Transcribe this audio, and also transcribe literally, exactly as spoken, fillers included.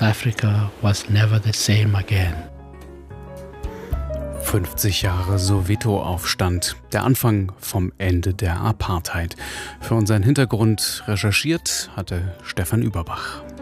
Africa was never the same again. fünfzig Jahre Soweto-Aufstand, der Anfang vom Ende der Apartheid. Für unseren Hintergrund recherchiert hatte Stefan Überbach.